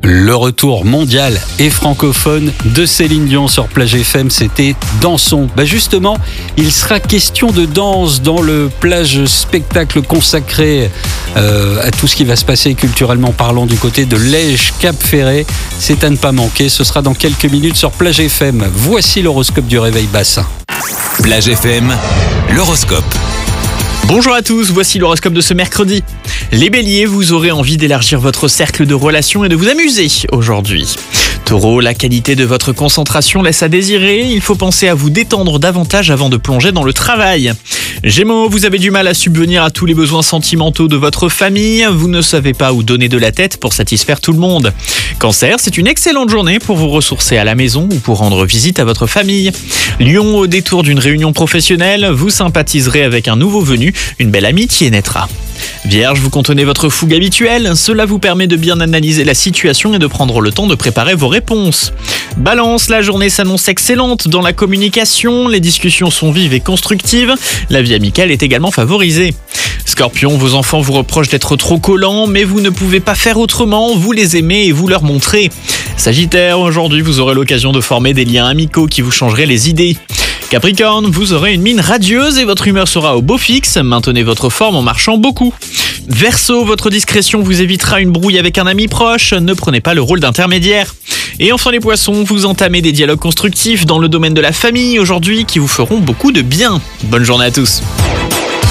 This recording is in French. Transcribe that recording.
Le retour mondial et francophone de Céline Dion sur Plage FM, c'était Dansons. Justement, il sera question de danse dans le Plage spectacle consacré à tout ce qui va se passer culturellement parlant du côté de Lège Cap Ferret. C'est à ne pas manquer, ce sera dans quelques minutes sur Plage FM. Voici l'horoscope du Réveil Bassin. Plage FM, l'horoscope. Bonjour à tous, voici l'horoscope de ce mercredi. Les béliers, vous aurez envie d'élargir votre cercle de relations et de vous amuser aujourd'hui. Taureau, la qualité de votre concentration laisse à désirer, il faut penser à vous détendre davantage avant de plonger dans le travail. Gémeaux, vous avez du mal à subvenir à tous les besoins sentimentaux de votre famille, vous ne savez pas où donner de la tête pour satisfaire tout le monde. Cancer, c'est une excellente journée pour vous ressourcer à la maison ou pour rendre visite à votre famille. Lion, au détour d'une réunion professionnelle, vous sympathiserez avec un nouveau venu, une belle amitié naîtra. Vierge, vous contenez votre fougue habituelle, cela vous permet de bien analyser la situation et de prendre le temps de préparer vos réponses. Balance, la journée s'annonce excellente dans la communication, les discussions sont vives et constructives, la vie amicale est également favorisée. Scorpion, vos enfants vous reprochent d'être trop collants, mais vous ne pouvez pas faire autrement, vous les aimez et vous leur montrez. Sagittaire, aujourd'hui vous aurez l'occasion de former des liens amicaux qui vous changeraient les idées. Capricorne, vous aurez une mine radieuse et votre humeur sera au beau fixe, maintenez votre forme en marchant beaucoup. Verseau, votre discrétion vous évitera une brouille avec un ami proche, ne prenez pas le rôle d'intermédiaire. Et enfin les poissons, vous entamez des dialogues constructifs dans le domaine de la famille aujourd'hui qui vous feront beaucoup de bien. Bonne journée à tous.